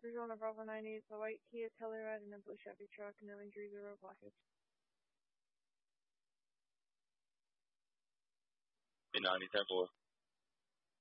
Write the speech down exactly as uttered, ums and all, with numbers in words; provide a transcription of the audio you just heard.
Arizona Bravo nine eight, the white Kia Telluride and a blue Chevy truck, no injuries or road blockage. B ninety, ten four.